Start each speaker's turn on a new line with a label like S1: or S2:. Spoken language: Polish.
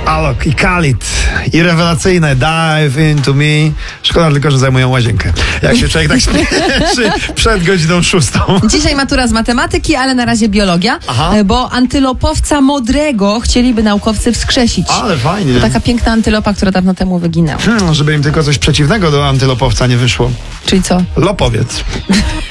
S1: Alok i Khalid. I rewelacyjne Dive Into Me. Szkoda tylko, że zajmują łazienkę. Jak się człowiek tak śpieszy przed godziną 6.
S2: Dzisiaj matura z matematyki, ale na razie biologia, bo antylopowca modrego chcieliby naukowcy wskrzesić.
S1: Ale fajnie.
S2: To taka piękna antylopa, która dawno temu wyginęła.
S1: Żeby im tylko coś przeciwnego do antylopowca nie wyszło.
S2: Czyli co?
S1: Lopowiec.